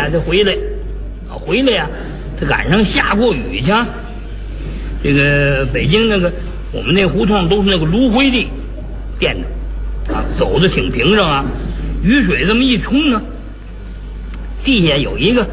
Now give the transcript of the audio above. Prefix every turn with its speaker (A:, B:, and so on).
A: 他回来，回来呀，他赶上下过雨去。这个北京那个我们那胡同都是那个芦灰地垫的啊，走的挺平整啊。雨水这么一冲呢，地下有一个